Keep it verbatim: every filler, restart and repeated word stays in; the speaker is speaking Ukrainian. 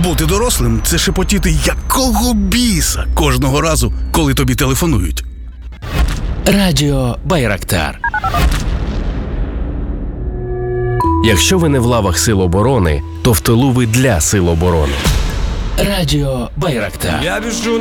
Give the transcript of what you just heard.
Бути дорослим – це шепотіти якого біса кожного разу, коли тобі телефонують. Радіо Байрактар. Якщо ви не в лавах Сил оборони, то в тилу ви для Сил оборони. Радіо Байрактар. Я біжу